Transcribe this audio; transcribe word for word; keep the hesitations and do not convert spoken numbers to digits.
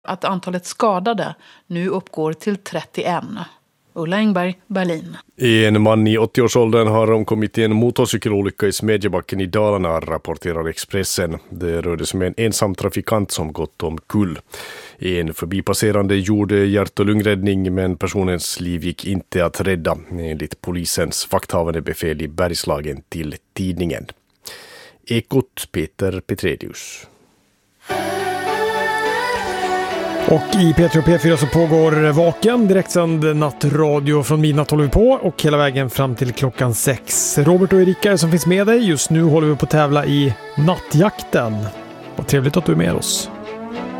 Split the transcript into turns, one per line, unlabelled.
att antalet skadade nu uppgår till trettioen. Ulla Engberg, Berlin.
En man i åttioårsåldern har omkommit i en motorcykelolycka i Smedjebacken i Dalarna, rapporterar Expressen. Det rörde sig om en ensam trafikant som gått omkull. En förbipasserande gjorde hjärt- och lungräddning, men personens liv gick inte att rädda, enligt polisens vakthavande befäl i Bergslagen till tidningen. Ekot, Peter Petredius.
Och i P tre och P fyra så pågår Vaken, direktsänd nattradio från midnatt håller vi på och hela vägen fram till klockan sex. Robert och Erika som finns med dig, just nu håller vi på att tävla i nattjakten. Vad trevligt att du är med oss.